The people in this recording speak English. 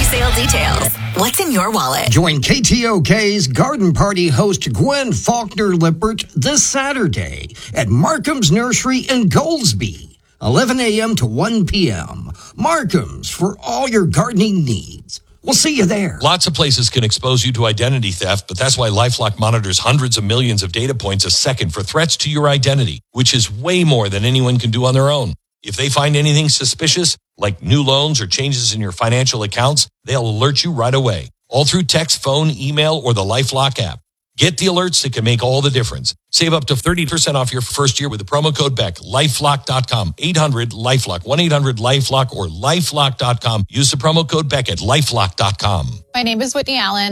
sale details. What's in your wallet? Join KTOK's Garden Party host Gwen Faulkner-Lippert this Saturday at Markham's Nursery in Goldsby, 11 a.m. to 1 p.m. Markham's for all your gardening needs. We'll see you there. Lots of places can expose you to identity theft, but that's why LifeLock monitors hundreds of millions of data points a second for threats to your identity, which is way more than anyone can do on their own. If they find anything suspicious, like new loans or changes in your financial accounts, they'll alert you right away, all through text, phone, email, or the LifeLock app. Get the alerts that can make all the difference. Save up to 30% off your first year with the promo code BECK. LifeLock.com. 800-LifeLock. 1-800-LifeLock or LifeLock.com. Use the promo code BECK at LifeLock.com. My name is Whitney Allen.